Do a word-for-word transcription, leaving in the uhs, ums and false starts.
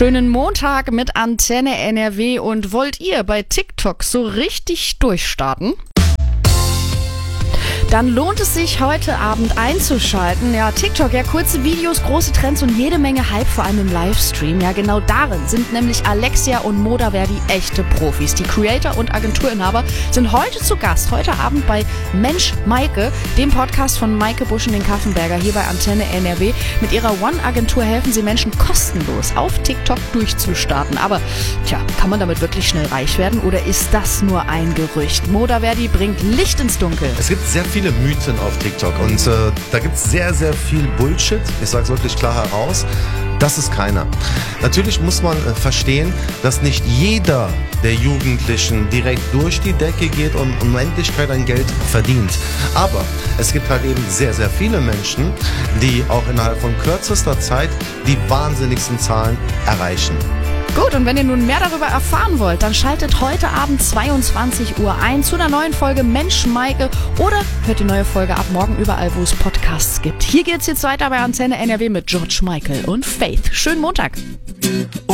Schönen Montag mit Antenne N R W und wollt ihr bei TikTok so richtig durchstarten? Dann lohnt es sich, heute Abend einzuschalten. Ja, TikTok, ja, kurze Videos, große Trends und jede Menge Hype, vor allem im Livestream. Ja, genau darin sind nämlich Alexia und Moda Verdi echte Profis. Die Creator und Agenturinhaber sind heute zu Gast, heute Abend bei Mensch Maike, dem Podcast von Maike Buschen, den Kaffenberger, hier bei Antenne N R W. Mit ihrer One-Agentur helfen sie Menschen kostenlos auf TikTok durchzustarten. Aber, tja, kann man damit wirklich schnell reich werden oder ist das nur ein Gerücht? Moda Verdi bringt Licht ins Dunkel. Es gibt sehr viele Mythen auf TikTok und äh, da gibt es sehr, sehr viel Bullshit. Ich sage es wirklich klar heraus. Das ist keiner. Natürlich muss man äh, verstehen, dass nicht jeder der Jugendlichen direkt durch die Decke geht und Unendlichkeit an Geld verdient. Aber es gibt halt eben sehr, sehr viele Menschen, die auch innerhalb von kürzester Zeit die wahnsinnigsten Zahlen erreichen. Gut, und wenn ihr nun mehr darüber erfahren wollt, dann schaltet heute Abend zweiundzwanzig Uhr ein zu einer neuen Folge Mensch Maike oder hört die neue Folge ab morgen überall, wo es Podcasts gibt. Hier geht's jetzt weiter bei Antenne N R W mit George Michael und Faith. Schönen Montag.